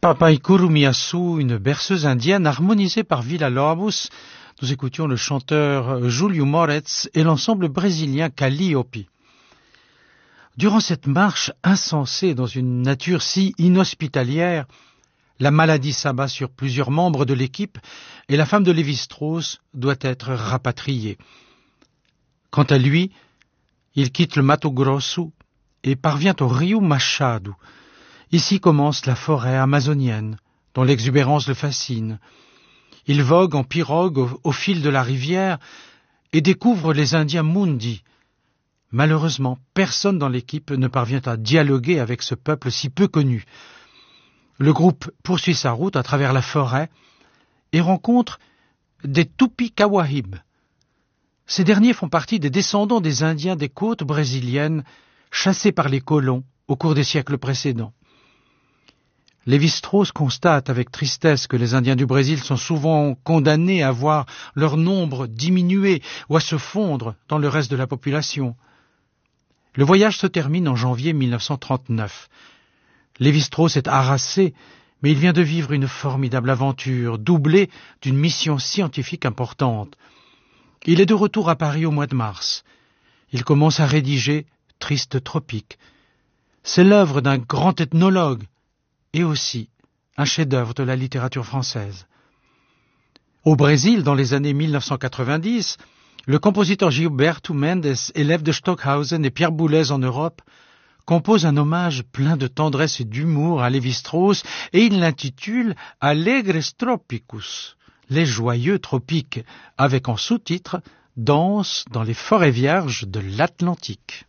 Papaicurumiaçu, une berceuse indienne harmonisée par Villa-Lobos. Nous écoutions le chanteur Julio Moretz et l'ensemble brésilien Calliope. Durant cette marche insensée dans une nature si inhospitalière, la maladie s'abat sur plusieurs membres de l'équipe et la femme de Lévi-Strauss doit être rapatriée. Quant à lui, il quitte le Mato Grosso et parvient au Rio Machado. Ici commence la forêt amazonienne, dont l'exubérance le fascine. Il vogue en pirogue au fil de la rivière et découvre les Indiens Mundi. Malheureusement, personne dans l'équipe ne parvient à dialoguer avec ce peuple si peu connu. Le groupe poursuit sa route à travers la forêt et rencontre des Tupi-Kawahib. Ces derniers font partie des descendants des Indiens des côtes brésiliennes chassés par les colons au cours des siècles précédents. Lévi-Strauss constate avec tristesse que les Indiens du Brésil sont souvent condamnés à voir leur nombre diminuer ou à se fondre dans le reste de la population. Le voyage se termine en janvier 1939. Lévi-Strauss est harassé, mais il vient de vivre une formidable aventure, doublée d'une mission scientifique importante. Il est de retour à Paris au mois de mars. Il commence à rédiger Triste Tropique. C'est l'œuvre d'un grand ethnologue, et aussi un chef-d'œuvre de la littérature française. Au Brésil, dans les années 1990, le compositeur Gilberto Mendes, élève de Stockhausen et Pierre Boulez en Europe, compose un hommage plein de tendresse et d'humour à Lévi-Strauss et il l'intitule « Alegres Tropicus », les joyeux tropiques, avec en sous-titre « Danse dans les forêts vierges de l'Atlantique ».